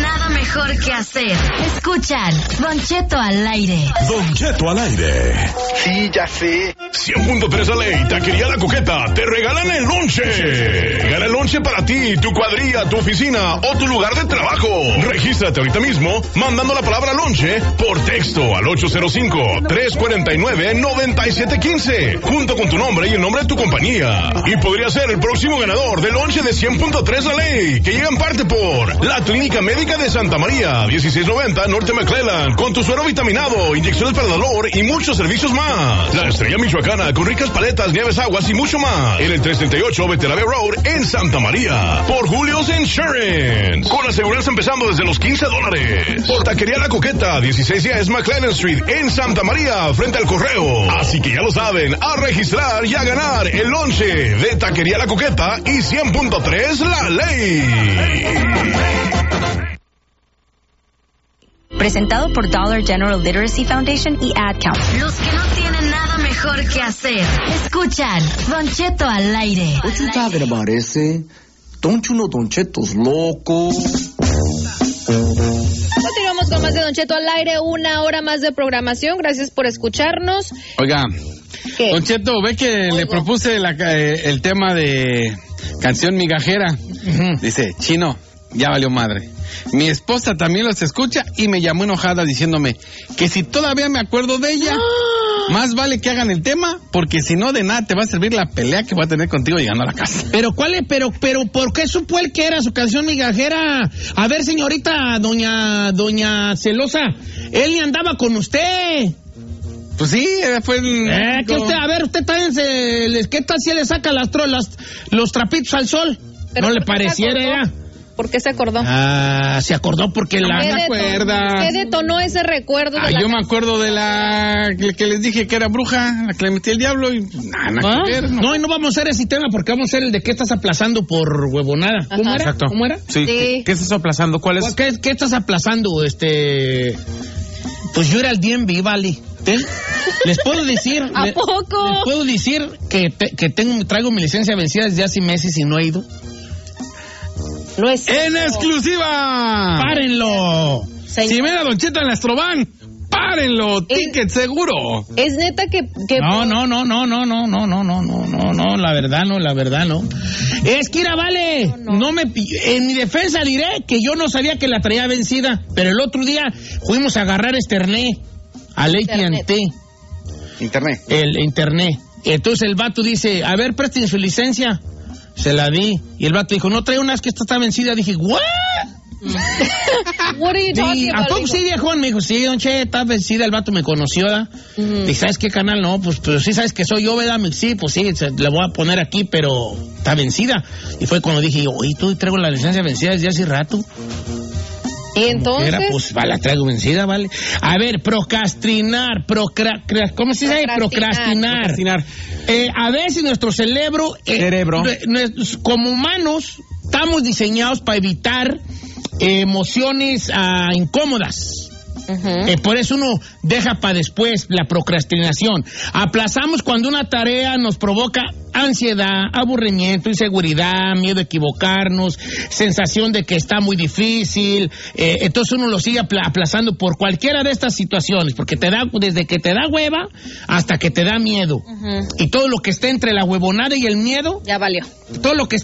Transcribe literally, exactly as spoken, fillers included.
nada mejor que hacer, escuchan Don Cheto al aire. Don Cheto al aire. Sí, ya sé. cien punto tres a ley, Taquería La Coqueta, te regalan el lonche. Gana el lonche para ti, tu cuadrilla, tu oficina o tu lugar de trabajo. Regístrate ahorita mismo mandando la palabra lonche por texto al ocho cero cinco, tres cuatro nueve, nueve siete uno cinco, junto con tu nombre y el nombre de tu compañía. Y podría ser el próximo ganador del lonche de cien punto tres a ley, que llega en parte por la Clínica Médica de Santa María, dieciséis noventa Norte McClellan, con tu suero vitaminado, inyecciones para dolor y muchos servicios más. La Estrella Michoacana, con ricas paletas, nieves, aguas y mucho más. En el trescientos treinta y ocho Veterave Road en Santa María. Por Julio's Insurance, con aseguranza empezando desde los quince dólares. Por Taquería La Coqueta, dieciséis diez McClellan Street en Santa María, frente al correo. Así que ya lo saben, a registrar y a ganar el lonche de Taquería La Coqueta y cien punto tres la ley. Presentado por Dollar General Literacy Foundation y Ad Council. Los que no tienen nada mejor que hacer, escuchan Don Cheto al aire. What you talking about, ese? Don't you know Don Cheto's loco? Continuamos con más de Don Cheto al aire, una hora más de programación. Gracias por escucharnos. Oiga, ¿qué? Don Cheto, ve que Oigo. le propuse la, eh, el tema de canción migajera. Uh-huh. Dice, Chino, ya valió madre. Mi esposa también los escucha y me llamó enojada diciéndome que si todavía me acuerdo de ella, ¡ah! Más vale que hagan el tema, porque si no de nada te va a servir la pelea que va a tener contigo llegando a la casa. Pero cuál es, pero, pero, ¿por qué supo él que era su canción migajera? A ver, señorita, doña, doña Celosa, él ni andaba con usted. Pues sí, fue el... Eh, que usted, a ver, usted también se, ¿qué tal si le saca las, las los trapitos al sol? Pero no le pareciera ya. ¿Por qué se acordó? Ah, se acordó porque la... ¿Qué acuerda? ¿Qué detonó ese recuerdo? Ah, de yo la me acuerdo de la que les dije que era bruja, la que le metí el diablo y nada, nada ¿Ah? que ver. No. no, y no vamos a hacer ese tema porque vamos a hacer el de qué estás aplazando por huevonada. Ajá. ¿Cómo era? Exacto. ¿Cómo era? Sí. sí. ¿Qué, ¿Qué estás aplazando? ¿Cuál es? ¿Qué, qué estás aplazando? Este... Pues yo era el D M V, vale. ¿Eh? Les puedo decir... ¿A poco? Les puedo decir que, te, que tengo, traigo mi licencia vencida desde hace meses y no he ido. No es ¡En exclusiva! ¡Párenlo! Señor. Si ven a Don Cheto en la Astroban, ¡párenlo! ¡Ticket seguro! Es neta que... que no, no, no, no, no, no, no, no, no, no, no, no, la verdad no, la verdad no. Es que era, vale, no, no. no me... En mi defensa diré que yo no sabía que la traía vencida, pero el otro día fuimos a agarrar Esternet al A T and T. Internet. El internet. Entonces el vato dice, a ver, presten su licencia. Se la di. Y el vato dijo, no trae unas que esta está vencida. Dije, ¿what? What are you talking ¿A poco sí, viejón? Me dijo, sí, don Che, está vencida. El vato me conoció, ¿verdad? Uh-huh. Dije, ¿sabes qué canal? No, pues, pues sí, ¿sabes que soy yo, verdad? Sí, pues sí, se, la voy a poner aquí, pero está vencida. Y fue cuando dije, oye, tú traigo la licencia vencida desde hace rato. ¿Y entonces? Era, pues, va, la traigo vencida, ¿vale? A ver, procrastinar, procra, ¿cómo se dice? Procrastinar. Procrastinar. Eh, a veces nuestro cerebro... Eh, Cerebro. Eh, como humanos, estamos diseñados para evitar eh, emociones ah, incómodas. Uh-huh. Eh, por eso uno deja para después la procrastinación. Aplazamos cuando una tarea nos provoca ansiedad, aburrimiento, inseguridad, miedo a equivocarnos, sensación de que está muy difícil. Eh, entonces uno lo sigue apla- aplazando por cualquiera de estas situaciones, porque te da desde que te da hueva hasta que te da miedo. Uh-huh. Y todo lo que esté entre la huevonada y el miedo, ya valió. Todo lo que